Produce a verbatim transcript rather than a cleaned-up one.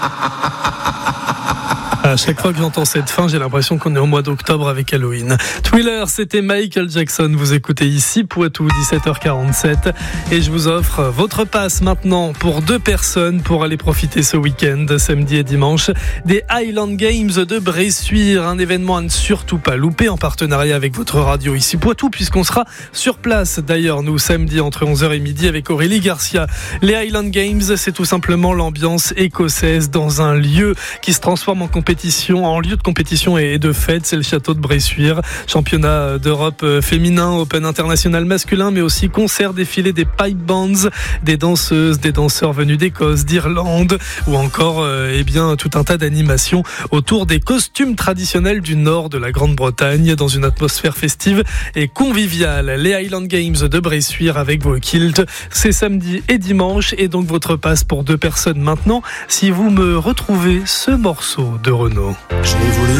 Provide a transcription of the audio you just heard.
À chaque fois que j'entends cette fin, j'ai l'impression qu'on est au mois d'octobre avec Halloween. Thriller, c'était Michael Jackson. Vous écoutez ici Poitou, dix-sept heures quarante-sept. Et je vous offre votre passe maintenant pour deux personnes pour aller profiter ce week-end, samedi et dimanche, des Highland Games de Bressuire. Un événement à ne surtout pas louper en partenariat avec votre radio ici Poitou, puisqu'on sera sur place. D'ailleurs, nous, samedi entre onze heures et midi avec Aurélie Garcia. Les Highland Games, c'est tout simplement l'ambiance écossaise dans un lieu qui se transforme en compétition. En lieu de compétition et de fête, c'est le château de Bressuire. Championnat d'Europe féminin, Open international masculin, mais aussi concert, défilé des pipe bands, des danseuses, des danseurs venus d'Écosse, d'Irlande, ou encore euh, eh bien tout un tas d'animations autour des costumes traditionnels du nord de la Grande-Bretagne, dans une atmosphère festive et conviviale. Les Highland Games de Bressuire avec vos kilts, c'est samedi et dimanche, et donc votre passe pour deux personnes maintenant, si vous me retrouvez ce morceau de Renaud. J'ai voulu